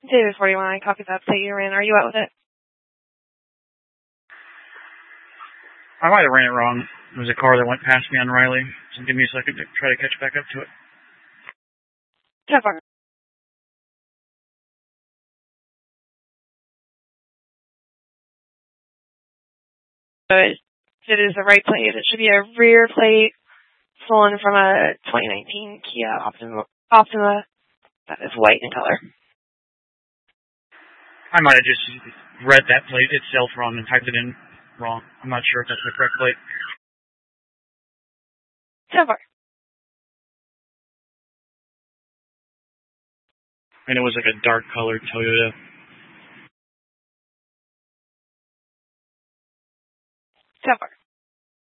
David 41, I copy that plate you ran. Are you out with it? I might have ran it wrong. There was a car that went past me on Riley, so give me a second to try to catch back up to it. 10-4. It is the right plate. It should be a rear plate stolen from a 2019 Kia Optima that is white in color. I might have just read that plate itself wrong and typed it in wrong. I'm not sure if that's the correct plate. 10-4. And it was like a dark colored Toyota. 10-4.